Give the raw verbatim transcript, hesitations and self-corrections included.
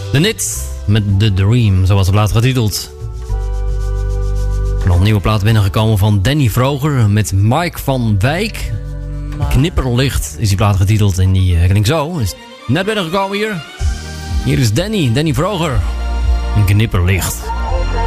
The Nit met The Dream, zoals de plaat getiteld. Nog een nieuwe plaat binnengekomen van Danny Vroger met Mike van Wijk. Knipperlicht is die plaat getiteld en die uh, klinkt zo. Is net binnengekomen hier. Hier is Danny, Danny Vroger. Een knipperlicht.